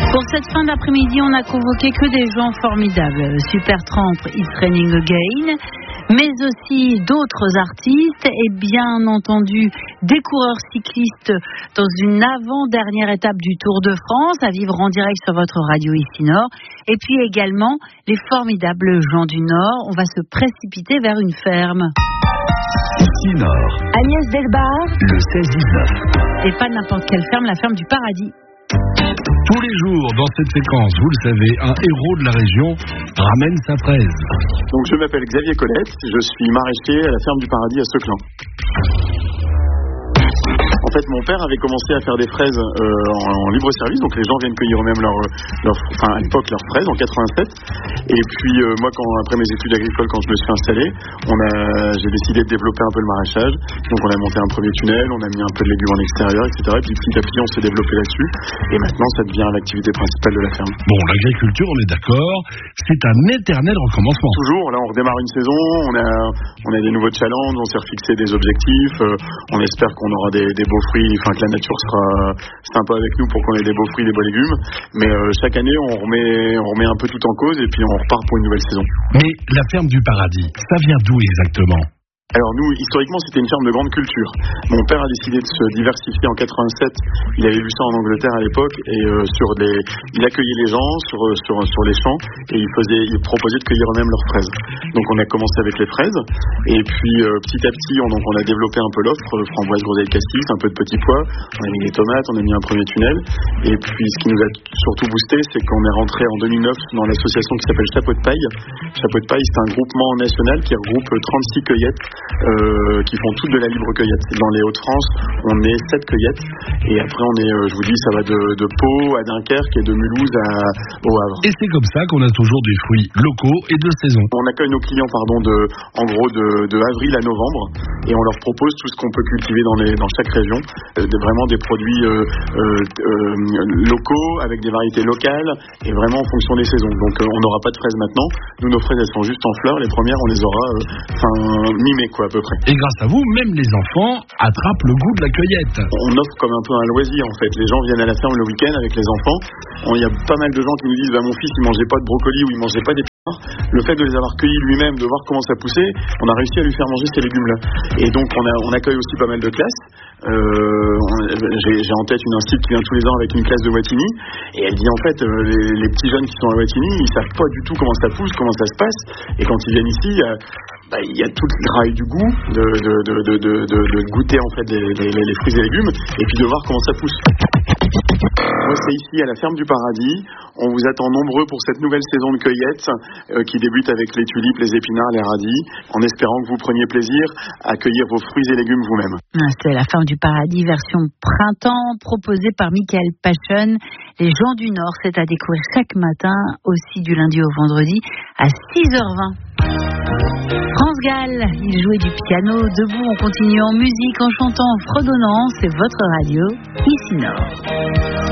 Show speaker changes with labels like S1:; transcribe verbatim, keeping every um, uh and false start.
S1: Pour cette fin d'après-midi, on n'a convoqué que des gens formidables. Supertramp, It's Raining Again, mais aussi d'autres artistes et bien entendu des coureurs cyclistes dans une avant-dernière étape du Tour de France à vivre en direct sur votre radio ici Nord. Et puis également les formidables gens du Nord. On va se précipiter vers une ferme.
S2: Ici Nord.
S1: Agnès Delbar.
S2: Le seize dix-neuf.
S1: Et pas n'importe quelle ferme, la ferme du Paradis.
S3: Tous les jours, dans cette séquence, vous le savez, un héros de la région ramène sa fraise.
S4: Donc je m'appelle Xavier Colette, je suis maraîcher à la ferme du Paradis à Seclin. En fait, mon père avait commencé à faire des fraises euh, en, en libre service, donc les gens viennent cueillir eux-mêmes leurs, leur, enfin à l'époque leurs fraises en quatre-vingt-sept. Et puis euh, moi, quand après mes études agricoles, quand je me suis installé, on a, j'ai décidé de développer un peu le maraîchage. Donc on a monté un premier tunnel, on a mis un peu de légumes en extérieur, et cetera. Et puis petit à petit, on s'est développé là-dessus. Et maintenant, ça devient l'activité principale de la ferme.
S3: Bon, l'agriculture, on est d'accord, c'est un éternel recommencement.
S4: Toujours, là, on redémarre une saison, on a, on a des nouveaux challenges, on s'est refixé des objectifs. Euh, on espère qu'on aura des, des beaux fruits, enfin que la nature sera sympa avec nous pour qu'on ait des beaux fruits, des beaux légumes. Mais euh, chaque année, on remet, on remet un peu tout en cause et puis on repart pour une nouvelle saison.
S3: Mais la ferme du Paradis, ça vient d'où exactement ?
S4: Alors nous, historiquement, c'était une ferme de grande culture. Mon père a décidé de se diversifier en quatre-vingt-sept. Il avait vu ça en Angleterre à l'époque et euh, sur des, il accueillait les gens sur sur sur les champs et il faisait, il proposait de cueillir eux-mêmes leurs fraises. Donc on a commencé avec les fraises et puis euh, petit à petit, on donc on a développé un peu l'offre, euh, framboise, groseille, cassis, un peu de petits pois. On a mis des tomates, on a mis un premier tunnel et puis ce qui nous a surtout boosté, c'est qu'on est rentré en deux mille neuf dans l'association qui s'appelle Chapeau de Paille. Chapeau de Paille, c'est un groupement national qui regroupe trente-six cueillettes. Euh, qui font toutes de la libre cueillette. Dans les Hauts-de-France, on est sept cueillettes et après on est, euh, je vous dis, ça va de, de Pau à Dunkerque et de Mulhouse à, au Havre.
S3: Et c'est comme ça qu'on a toujours des fruits locaux et de saison.
S4: On accueille nos clients, pardon, de, en gros de, de avril à novembre et on leur propose tout ce qu'on peut cultiver dans, les, dans chaque région, euh, de, vraiment des produits euh, euh, euh, locaux avec des variétés locales et vraiment en fonction des saisons. Donc euh, on n'aura pas de fraises maintenant. Nous, nos fraises, elles sont juste en fleurs. Les premières, on les aura euh, fin mi-mai, quoi, à peu près.
S3: Et grâce à vous, même les enfants attrapent le goût de la cueillette.
S4: On offre comme un peu un loisir en fait. Les gens viennent à la ferme le week-end avec les enfants. Il y a pas mal de gens qui nous disent bah, mon fils il mangeait pas de brocoli ou il mangeait pas d'épinards. Le fait de les avoir cueillis lui-même, de voir comment ça poussait, on a réussi à lui faire manger ces légumes-là. Et donc on, a, on accueille aussi pas mal de classes. Euh, j'ai, j'ai en tête une institut qui vient tous les ans avec une classe de Wattignies et elle dit en fait euh, les, les petits jeunes qui sont à Wattignies ils savent pas du tout comment ça pousse, comment ça se passe et quand ils viennent ici euh, bah, il y a tout le travail du goût de, de, de, de, de, de, de goûter en fait les, les, les fruits et légumes et puis de voir comment ça pousse. Moi c'est ici à la ferme du Paradis. On vous attend nombreux pour cette nouvelle saison de cueillette euh, qui débute avec les tulipes, les épinards, les radis, en espérant que vous preniez plaisir à cueillir vos fruits et légumes vous-même.
S1: C'est la ferme du Paradis version printemps proposée par Michael Pachon. Les gens du Nord, c'est à découvrir chaque matin, aussi du lundi au vendredi à six heures vingt. France Gall, il jouait du piano. Debout, on continue en musique, en chantant, en fredonnant. C'est votre radio, ici Nord.